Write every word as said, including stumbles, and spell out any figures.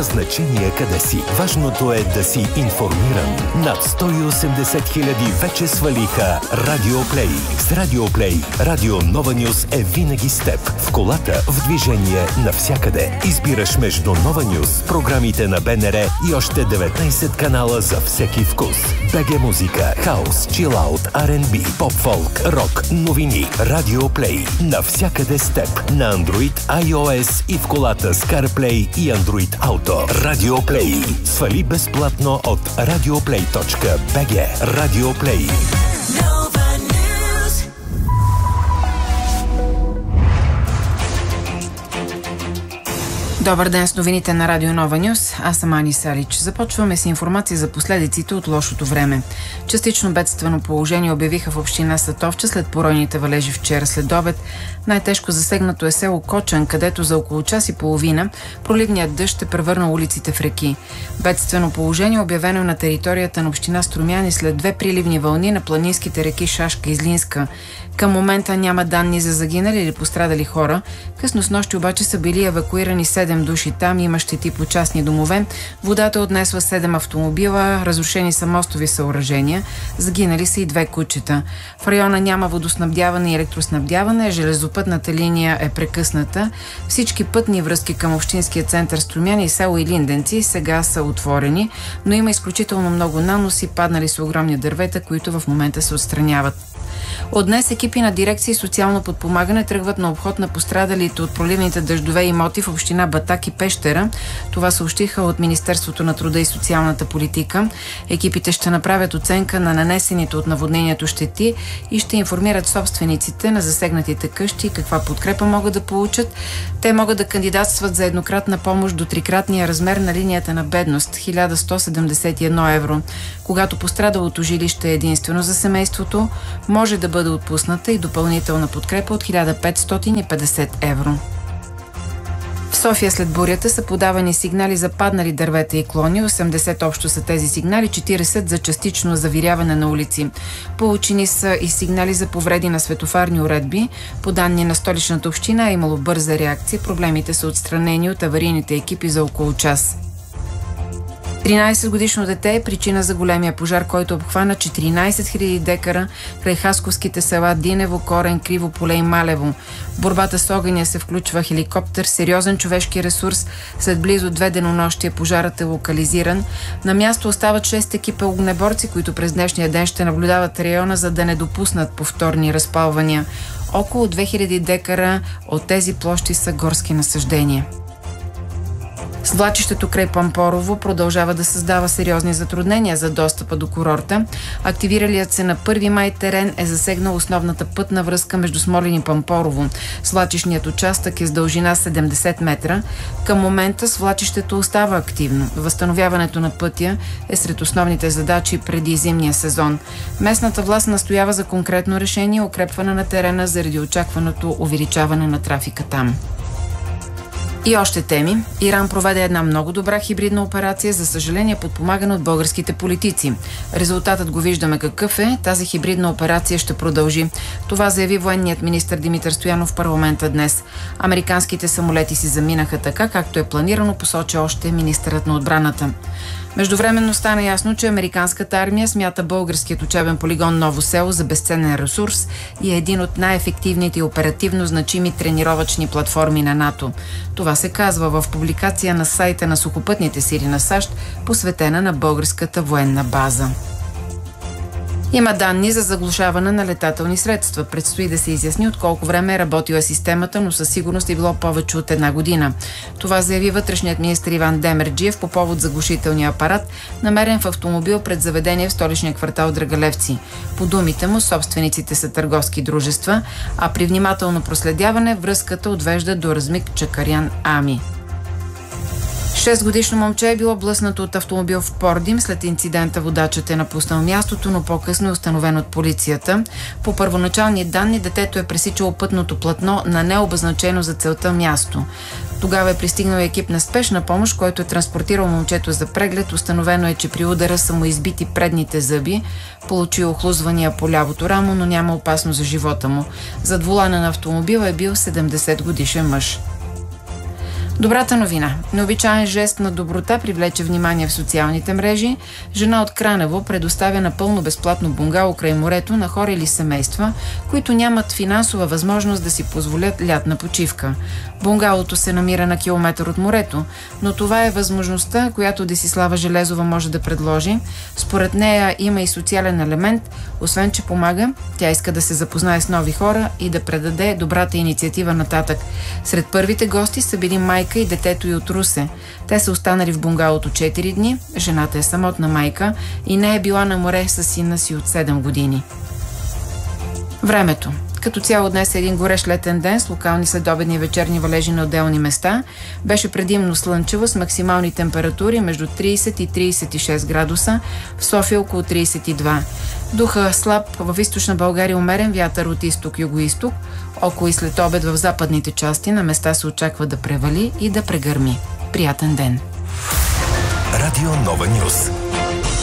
значение къде си. Важното е да си информиран. Над сто и осемдесет хиляди вече свалиха Радиоплей. С Радиоплей Радио Нова Нюз е винаги с теб. В колата, в движение, навсякъде. Избираш между Нова Нюз, програмите на БНР и още деветнайсет канала за всеки вкус. БГ музика, хаус, чилаут, Ар енд Би, поп-фолк, рок, новини. Радиоплей. Навсякъде с теб. На Android, iOS и в колата с CarPlay и Android Auto. Радиоплей. Свали безплатно от радиоплей точка би джи. Радиоплей. Добър ден с новините на Радио Нова Нюз. Аз съм Ани Салич. Започваме с информация за последиците от лошото време. Частично бедствено положение обявиха в община Сатовча след поройните валежи вчера след обед. Най-тежко засегнато е село Кочан, където за около час и половина проливният дъжд е превърнал улиците в реки. Бедствено положение обявено на територията на община Струмяни след две приливни вълни на планинските реки Шашка и Злинска. Към момента няма данни за загинали или пострадали хора. Късно с нощи обаче са били евакуирани седем души там, има щети по частни домове. Водата отнесла седем автомобила, разрушени са мостови съоръжения, загинали са и две кучета. В района няма водоснабдяване и електроснабдяване, железопътната линия е прекъсната. Всички пътни връзки към общинския център Струмяни и село Илинденци сега са отворени, но има изключително много наноси, паднали са огромни дървета, които в момента се отстраняват. От днес екипи на дирекция социално подпомагане тръгват на обход на пострадалите от проливните дъждове имоти в община Батак и Пещера. Това съобщиха от Министерството на труда и социалната политика. Екипите ще направят оценка на нанесените от наводнението щети и ще информират собствениците на засегнатите къщи каква подкрепа могат да получат. Те могат да кандидатстват за еднократна помощ до трикратния размер на линията на бедност – хиляда сто седемдесет и едно евро. Когато пострадалото жилище е единствено за семейството, може да бъде отпусната и допълнителна подкрепа от хиляда петстотин и петдесет евро. В София след бурята са подавани сигнали за паднали дървета и клони. осемдесет общо са тези сигнали, четирийсет за частично завиряване на улици. Получени са и сигнали за повреди на светофарни уредби. По данни на Столичната община е имало бърза реакция. Проблемите са отстранени от аварийните екипи за около час. тринайсетгодишно дете е причина за големия пожар, който обхвана четиринайсет хиляди декара край хасковските села Динево, Корен, Криво поле и Малево. В борбата с огъня се включва хеликоптер, сериозен човешки ресурс. След близо две денонощия пожарът е локализиран. На място остават шест екипа огнеборци, които през днешния ден ще наблюдават района, за да не допуснат повторни разпалвания. Около две хиляди декара от тези площи са горски насаждения. Свлачището край Пампорово продължава да създава сериозни затруднения за достъпа до курорта. Активиралият се на първи май терен е засегнал основната пътна връзка между Смолян и Пампорово. Свлачищният участък е с дължина седемдесет метра. Към момента свлачището остава активно. Възстановяването на пътя е сред основните задачи преди зимния сезон. Местната власт настоява за конкретно решение и укрепване на терена заради очакваното увеличаване на трафика там. И още теми. Иран проведе една много добра хибридна операция, за съжаление подпомагана от българските политици. Резултатът го виждаме какъв е. Тази хибридна операция ще продължи. Това заяви военният министър Димитър Стоянов в парламента днес. Американските самолети си заминаха така, както е планирано, посочи още министърът на отбраната. Междувременно стана ясно, че американската армия смята българският учебен полигон Ново село за безценен ресурс и е един от най-ефективните и оперативно значими тренировъчни платформи на НАТО. Това се казва в публикация на сайта на сухопътните сили на САЩ, посветена на българската военна база. Има данни за заглушаване на летателни средства. Предстои да се изясни от колко време е работила системата, но със сигурност е било повече от една година. Това заяви вътрешният министър Иван Демерджиев по повод заглушителния апарат, намерен в автомобил пред заведение в столичния квартал Драгалевци. По думите му, собствениците са търговски дружества, а при внимателно проследяване връзката отвежда до Размик Чакарян Ами. шестгодишно момче е било блъснато от автомобил в Пордим. След инцидента водачът е напуснал мястото, но по-късно е установен от полицията. По първоначални данни детето е пресичало пътното платно на необозначено за целта място. Тогава е пристигнал екип на спешна помощ, който е транспортирал момчето за преглед. Установено е, че при удара са му избити предните зъби. Получил охлузвания по лявото рамо, но няма опасност за живота му. Зад волана на автомобила е бил седемдесетгодишен мъж. Добрата новина. Необичаен жест на доброта привлече внимание в социалните мрежи. Жена от Кранево предоставя напълно безплатно бунгало край морето на хора или семейства, които нямат финансова възможност да си позволят лятна почивка. Бунгалото се намира на километър от морето, но това е възможността, която Десислава Железова може да предложи. Според нея има и социален елемент, освен че помага, тя иска да се запознае с нови хора и да предаде добрата инициатива нататък. Сред първите гости са били майка и детето й от Русе. Те са останали в бунгалото четири дни, жената е самотна майка и не е била на море с сина си от седем години. Времето. Като цяло днес е един горещ летен ден с локални следобедни и вечерни валежи на отделни места. Беше предимно слънчево с максимални температури между трийсет и трийсет и шест градуса, в София около трийсет и два. Духа слаб в източна България, умерен вятър от изток-югоизток. Около и след обед в западните части на места се очаква да превали и да прегърми. Приятен ден! Радио Нова Нюс.